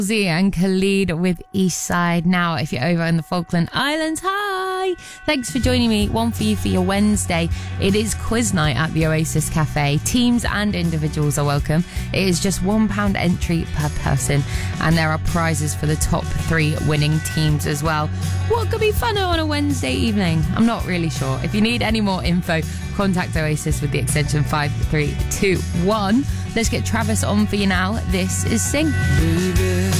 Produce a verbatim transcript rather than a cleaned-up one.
Z and Khalid with Eastside. Now, if you're over in the Falkland Islands, hi! Thanks for joining me. One for you for your Wednesday. It is quiz night at the Oasis Cafe. Teams and individuals are welcome. It is just one pound entry per person, and there are prizes for the top three winning teams as well. What could be funner on a Wednesday evening? I'm not really sure. If you need any more info, contact Oasis with the extension five three two one. Let's get Travis on for you now. This is Sing.